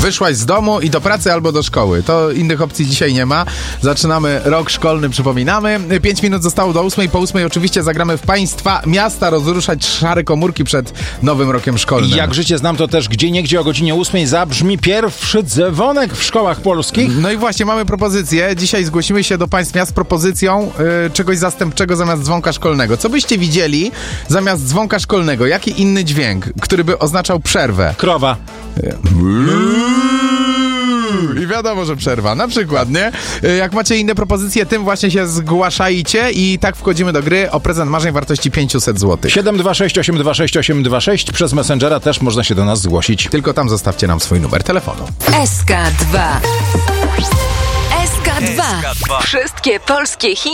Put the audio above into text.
wyszłaś z domu i do pracy albo do szkoły. To innych opcji dzisiaj nie ma. Zaczynamy rok szkolny, przypominamy. 5 minut zostało do 8. Po 8 oczywiście zagramy w państwa miasta rozruszać szare komórki przed nowym rokiem szkolnym. Jak życie znam, to też gdzieniegdzie o godzinie 8 zabrzmi pierwszy dzwonek w szkołach polskich. No i właśnie mamy propozycję. Dzisiaj zgłosimy się do państw miast z propozycją czegoś zastępczego zamiast dzwonka szkolnego. Co byście widzieli zamiast dzwonka szkolnego? Jaki inny dźwięk, który by oznaczał przerwę? Krowa. I wiadomo, że przerwa. Na przykład, nie? Jak macie inne propozycje, tym właśnie się zgłaszajcie i tak wchodzimy do gry o prezent marzeń wartości 500 zł. 726 826 826. Przez Messengera też można się do nas zgłosić. Tylko tam zostawcie nam swój numer telefonu. SK2. SK2. Wszystkie polskie hity.